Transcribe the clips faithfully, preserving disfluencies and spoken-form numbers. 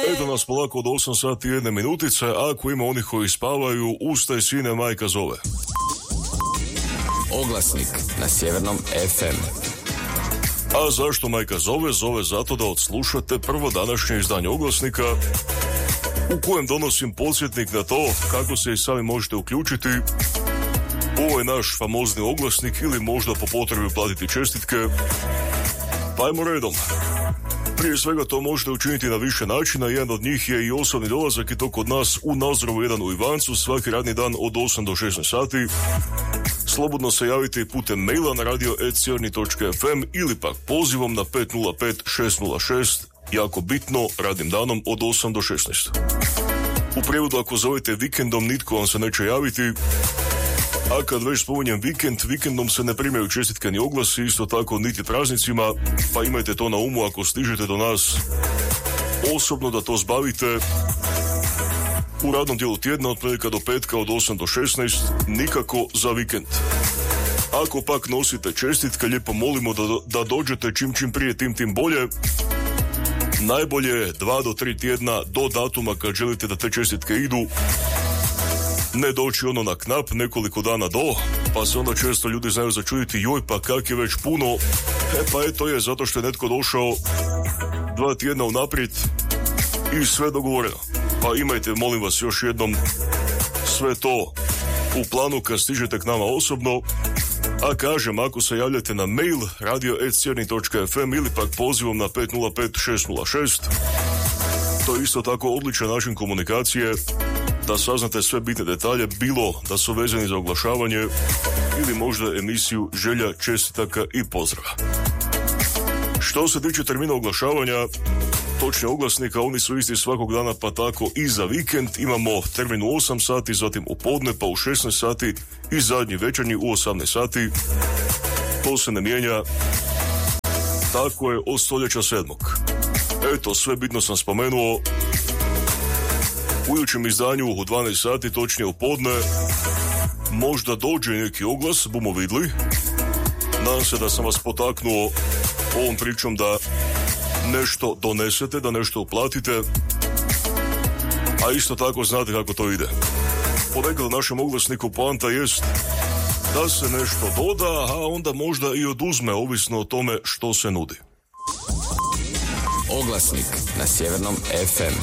Eto nas polako od osam sati jedne minutice, ako ima onih koji spavaju, ustaj sine, majka zove. Oglasnik na Sjevernom ef em. A zašto majka zove? Zove zato da odslušate prvo današnje izdanje Oglasnika, u kojem donosim podsjetnik na to kako se i sami možete uključiti u ovaj naš famozni oglasnik ili možda po potrebi platiti čestitke. Pa ajmo redom. Prije svega to možete učiniti na više načina, jedan od njih je i osobni dolazak i to kod nas u Nazorovu jedan u Ivancu svaki radni dan od osam do šesnaest sati. Slobodno se javite i putem maila na radio at sjeverni točka ef em ili pak pozivom na pet nula pet šest nula šest, jako bitno, radnim danom od osam do šesnaest. U prijevodu, ako zovete vikendom, nitko vam se neće javiti, a kad već spominjem vikend, vikendom se ne primaju čestitke ni oglasi, isto tako niti praznicima, pa imajte to na umu ako stižete do nas osobno da to zbavite. U radnom dijelu tjedna od ponedjeljka do petka od osam do šesnaest, nikako za vikend. Ako pak nosite čestitke, lijepo molimo da, da dođete čim čim prije, tim tim bolje. Najbolje je dva do tri tjedna do datuma kad želite da te čestitke idu. Ne doći ono na knap nekoliko dana do, pa se onda često ljudi znaju začuditi, joj pa kak je već puno. E pa eto je, zato što je netko došao dva tjedna unaprijed i sve dogovoreno. Pa imajte, molim vas, još jednom sve to u planu kad stižete k nama osobno. A kažem, ako se javljate na mail radio at sjeverni točka ef em ili pak pozivom na pet nula pet šest nula šest, to je isto tako odličan način komunikacije da saznate sve bitne detalje, bilo da su vezani za oglašavanje ili možda emisiju želja, čestitaka i pozdrava. Što se tiče termina oglašavanja, točne oglasnika, oni su isti svakog dana, pa tako i za vikend. Imamo termin u osam sati, zatim u podne, pa u šesnaest sati i zadnji večernji u osamnaest sati. To se ne mijenja. Tako je od stoljeća sedmog. Eto, sve bitno sam spomenuo. U idućem izdanju u dvanaest sati, točnije u podne, možda dođe neki oglas, bumo vidli. Nadam se da sam vas potaknuo ovom pričom da nešto donesete, da nešto uplatite, a isto tako znate kako to ide. Ponekad u našem oglasniku poanta jest da se nešto doda, a onda možda i oduzme, ovisno o tome što se nudi. Oglasnik na Sjevernom ef em.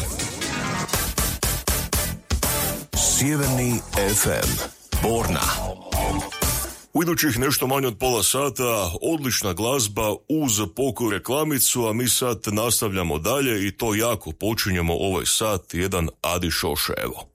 Sjeverni ef em, Borna. U idućih nešto manje od pola sata odlična glazba uz pokoju reklamicu, a mi sad nastavljamo dalje i to jako počinjemo ovaj sat, jedan Adi Šoše, evo.